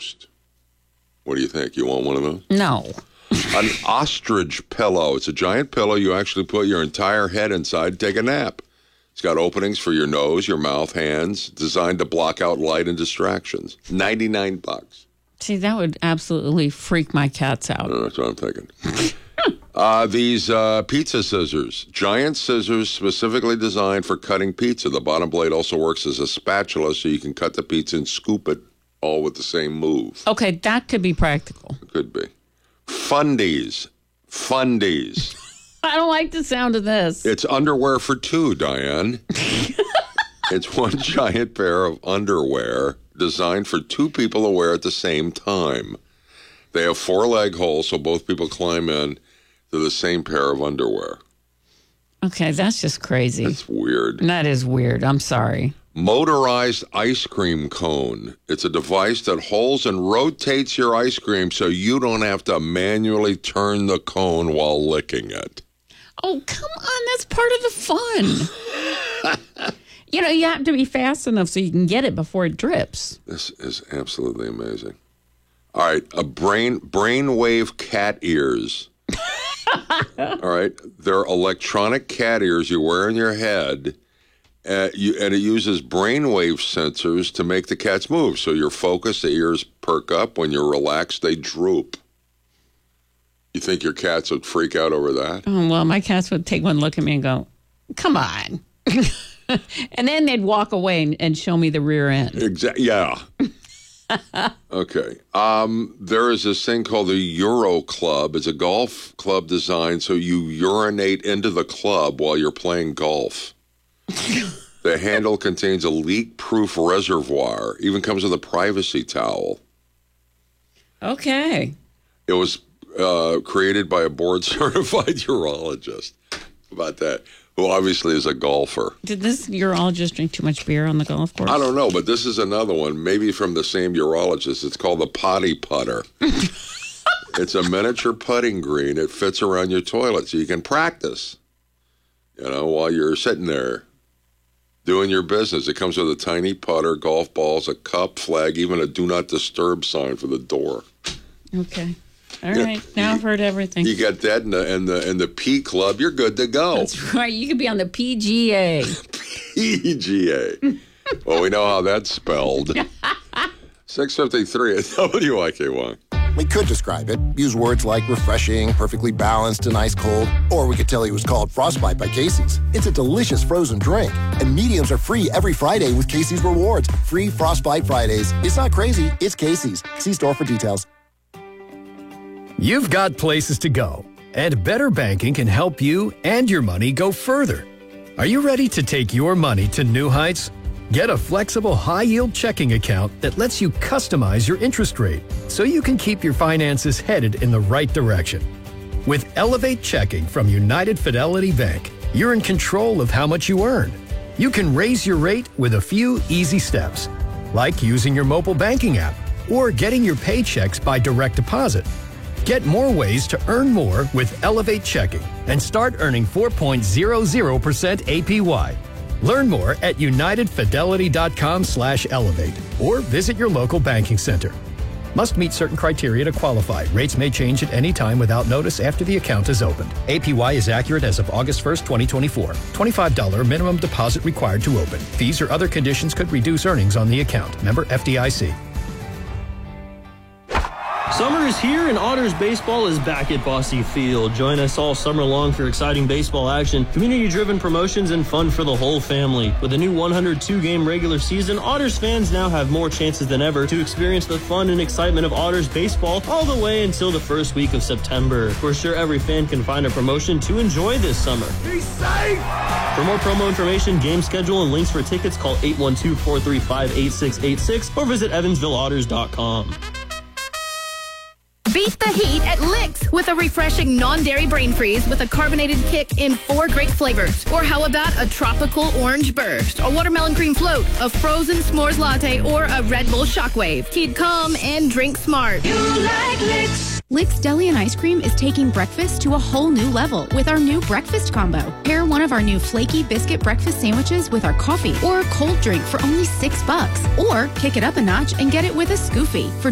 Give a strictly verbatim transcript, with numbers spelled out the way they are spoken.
most. What do you think? You want one of those? No. An ostrich pillow. It's a giant pillow you actually put your entire head inside and take a nap. It's got openings for your nose, your mouth, hands, designed to block out light and distractions. ninety-nine bucks. See, that would absolutely freak my cats out. Uh, that's what I'm thinking. uh, these uh, pizza scissors. Giant scissors specifically designed for cutting pizza. The bottom blade also works as a spatula so you can cut the pizza and scoop it all with the same move. Okay, that could be practical. It could be. Fundies. Fundies. I don't like the sound of this. It's underwear for two, Diane. It's one giant pair of underwear designed for two people to wear at the same time. They have four leg holes so both people climb in to the same pair of underwear. Okay, that's just crazy. It's weird. That is weird. I'm sorry. Motorized ice cream cone. It's a device that holds and rotates your ice cream so you don't have to manually turn the cone while licking it. Oh, come on. That's part of the fun. You know, you have to be fast enough so you can get it before it drips. This is absolutely amazing. All right, a brain brainwave cat ears. All right, they're electronic cat ears you wear in your head, uh, you, and it uses brainwave sensors to make the cats move. So you're focused, the ears perk up. When you're relaxed, they droop. You think your cats would freak out over that? Oh, well, my cats would take one look at me and go, come on. And then they'd walk away and, and show me the rear end. Exactly. Yeah. Okay. Um, there is this thing called the Euro Club. It's a golf club designed so you urinate into the club while you're playing golf. The handle contains a leak-proof reservoir. Even comes with a privacy towel. Okay. It was uh, created by a board-certified urologist. How about that? Who obviously is a golfer. Did this urologist drink too much beer on the golf course? I don't know, but this is another one, maybe from the same urologist. It's called the potty putter. It's a miniature putting green. It fits around your toilet so you can practice, you know, while you're sitting there doing your business. It comes with a tiny putter, golf balls, a cup, flag, even a do not disturb sign for the door. Okay. All Yeah. right. Now I've heard everything. You got that in the, in the, in the P Club, you're good to go. That's right. You could be on the P G A. P G A. Well, we know how that's spelled. six fifty-three at W I K Y. We could describe it, use words like refreshing, perfectly balanced, and ice cold, or we could tell you it was called Frostbite by Casey's. It's a delicious frozen drink, and mediums are free every Friday with Casey's Rewards. Free Frostbite Fridays. It's not crazy, it's Casey's. See store for details. You've got places to go, and Better Banking can help you and your money go further. Are you ready to take your money to new heights? Get a flexible, high-yield checking account that lets you customize your interest rate so you can keep your finances headed in the right direction. With Elevate Checking from United Fidelity Bank, you're in control of how much you earn. You can raise your rate with a few easy steps, like using your mobile banking app or getting your paychecks by direct deposit. Get more ways to earn more with Elevate Checking and start earning four point zero zero percent A P Y. Learn more at unitedfidelity.com slash elevate or visit your local banking center. Must meet certain criteria to qualify. Rates may change at any time without notice after the account is opened. A P Y is accurate as of August first, twenty twenty-four. twenty-five dollars minimum deposit required to open. Fees or other conditions could reduce earnings on the account. Member F D I C. Summer is here and Otters baseball is back at Bosse Field. Join us all summer long for exciting baseball action, community-driven promotions, and fun for the whole family. With a new one hundred two game regular season, Otters fans now have more chances than ever to experience the fun and excitement of Otters baseball all the way until the first week of September. We're sure every fan can find a promotion to enjoy this summer. Be safe! For more promo information, game schedule, and links for tickets, call eight one two, four three five, eight six eight six or visit evansville otters dot com. Beat the heat at Licks with a refreshing non-dairy brain freeze with a carbonated kick in four great flavors. Or how about a tropical orange burst, a watermelon cream float, a frozen s'mores latte, or a Red Bull shockwave. Kid, come and drink smart. You like Licks. Licks Deli and Ice Cream is taking breakfast to a whole new level with our new breakfast combo. Pair one of our new flaky biscuit breakfast sandwiches with our coffee or a cold drink for only six bucks. Or kick it up a notch and get it with a Scoofy for